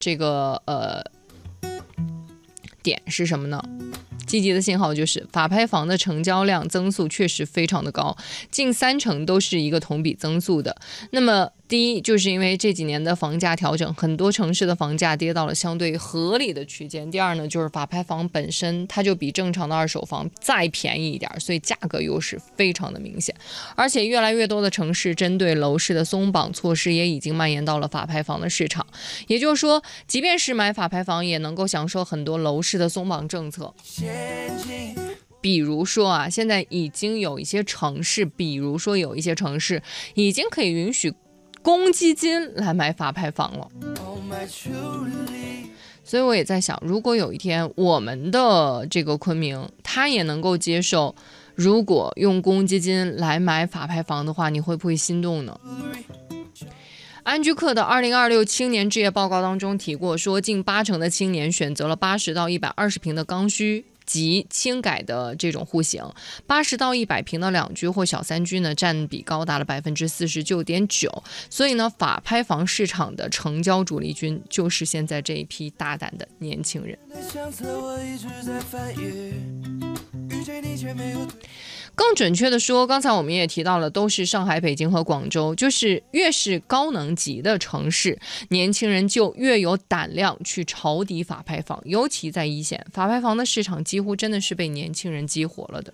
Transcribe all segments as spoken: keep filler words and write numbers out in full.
这个呃点是什么呢？积极的信号就是法拍房的成交量增速确实非常的高，近三成都是一个同比增速的。那么第一，就是因为这几年的房价调整，很多城市的房价跌到了相对合理的区间。第二呢，就是法拍房本身它就比正常的二手房再便宜一点，所以价格优势非常的明显。而且越来越多的城市针对楼市的松绑措施也已经蔓延到了法拍房的市场。也就是说，即便是买法拍房，也能够享受很多楼市的松绑政策。比如说啊，现在已经有一些城市，比如说有一些城市已经可以允许公积金来买法拍房了。所以我也在想，如果有一天我们的这个昆明，它也能够接受，如果用公积金来买法拍房的话，你会不会心动呢？安居客的二零二六青年置业报告当中提过，说近八成的青年选择了八十到一百二十平的刚需及轻改的这种户型，八十到一百平的两居或小三居呢，占比高达了百分之四十九点九。所以呢，法拍房市场的成交主力军就是现在这一批大胆的年轻人。更准确的说，刚才我们也提到了，都是上海、北京和广州，就是越是高能级的城市，年轻人就越有胆量去抄底法拍房，尤其在一线，法拍房的市场几乎真的是被年轻人激活了的。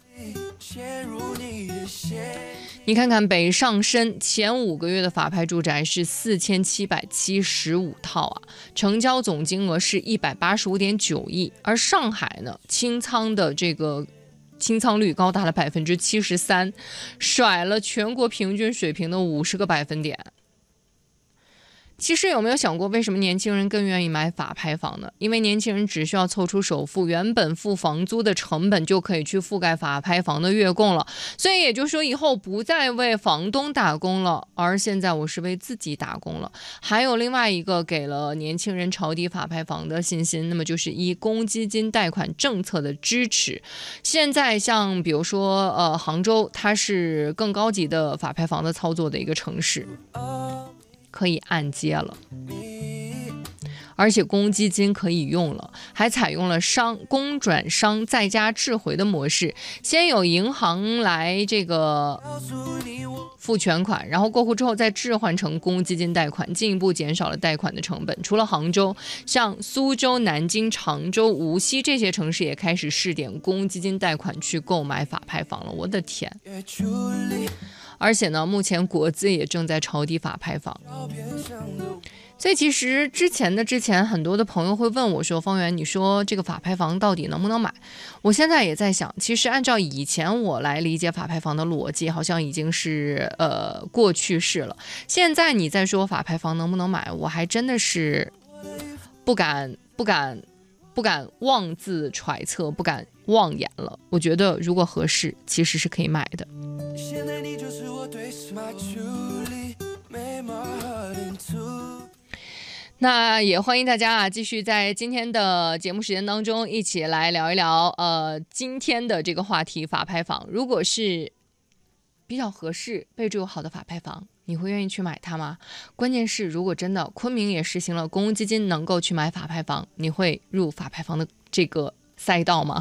你看看北上深前五个月的法拍住宅是四千七百七十五套啊，成交总金额是一百八十五点九亿，而上海呢，清仓的这个清仓率高达了百分之七十三，甩了全国平均水平的五十个百分点。其实有没有想过，为什么年轻人更愿意买法拍房呢？因为年轻人只需要凑出首付，原本付房租的成本就可以去覆盖法拍房的月供了。所以也就是说，以后不再为房东打工了，而现在我是为自己打工了。还有另外一个给了年轻人抄底法拍房的信心，那么就是以公积金贷款政策的支持。现在像比如说呃杭州，它是更高级的法拍房的操作的一个城市，可以按揭了，而且公积金可以用了，还采用了商公转商再加智回的模式，先有银行来这个付全款，然后过户之后再置换成公积金贷款，进一步减少了贷款的成本。除了杭州，像苏州、南京、常州、无锡这些城市也开始试点公积金贷款去购买法拍房了。我的天！而且呢，目前国资也正在抄底法拍房。所以其实之前的之前，很多的朋友会问我说，方圆，你说这个法拍房到底能不能买？我现在也在想，其实按照以前我来理解法拍房的逻辑，好像已经是呃过去式了。现在你再说法拍房能不能买，我还真的是不敢不敢不敢妄自揣测，不敢妄言了。我觉得如果合适，其实是可以买的。现在你就是我对 my Julie made my heart into。 那也欢迎大家啊，继续在今天的节目时间当中一起来聊一聊呃今天的这个话题，法拍房。如果是比较合适、备注有好的法拍房，你会愿意去买它吗？关键是如果真的昆明也实行了公积金能够去买法拍房，你会入法拍房的这个赛道吗？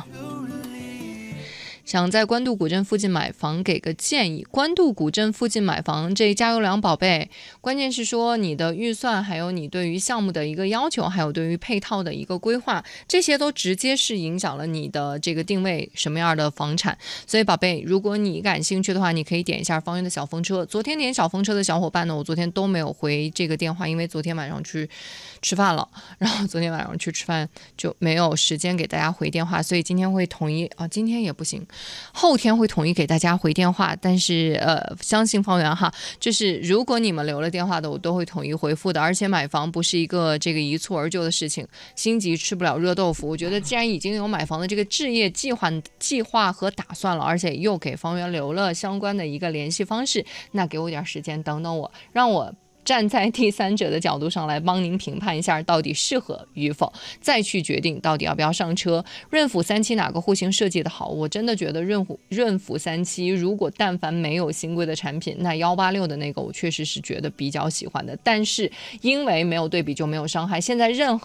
想在官渡古镇附近买房，给个建议。官渡古镇附近买房，这加油两宝贝，关键是说你的预算，还有你对于项目的一个要求，还有对于配套的一个规划，这些都直接是影响了你的这个定位什么样的房产。所以宝贝，如果你感兴趣的话，你可以点一下方圆的小风车。昨天点小风车的小伙伴呢，我昨天都没有回这个电话，因为昨天晚上去吃饭了，然后昨天晚上去吃饭就没有时间给大家回电话，所以今天会统一啊，今天也不行。后天会统一给大家回电话，但是呃，相信方圆哈，就是如果你们留了电话的，我都会统一回复的。而且买房不是一个这个一蹴而就的事情，心急吃不了热豆腐。我觉得既然已经有买房的这个置业计划、计划和打算了，而且又给方圆留了相关的一个联系方式，那给我点时间，等等我，让我站在第三者的角度上来帮您评判一下到底适合与否，再去决定到底要不要上车。润府三期哪个户型设计的好？我真的觉得润府润府三期如果但凡没有新规的产品，那一八六的那个我确实是觉得比较喜欢的，但是因为没有对比就没有伤害，现在任何